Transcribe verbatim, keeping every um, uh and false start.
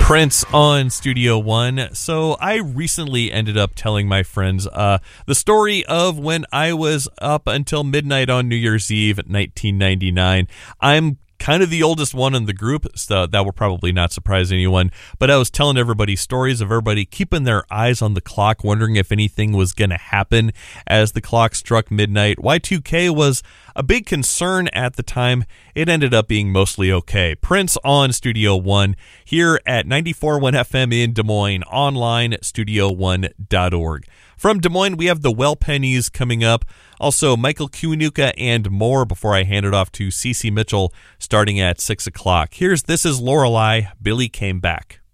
Prince on Studio One. So I recently ended up telling my friends uh, the story of when I was up until midnight on New Year's Eve, nineteen ninety-nine. I'm kind of the oldest one in the group, so that will probably not surprise anyone, but I was telling everybody stories of everybody keeping their eyes on the clock, wondering if anything was going to happen as the clock struck midnight. Y two K was a big concern at the time. It ended up being mostly okay. Prince on Studio One here at ninety-four point one F M in Des Moines, online at studio one dot org. From Des Moines, we have the Well Pennies coming up. Also, Michael Kiwanuka and more before I hand it off to Cece Mitchell starting at six o'clock. Here's This Is Lorelei, Billy Came Back.